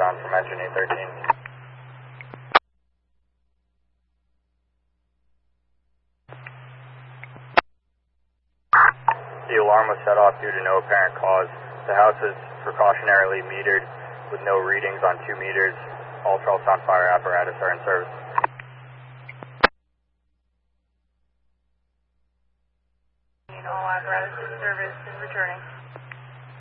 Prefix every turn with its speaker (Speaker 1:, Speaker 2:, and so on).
Speaker 1: ultrasound from engine 813. The alarm was set off due to no apparent cause. The house is precautionarily metered with no readings on 2 meters. Ultrasound fire apparatus are in service.
Speaker 2: All apparatus in service and returning.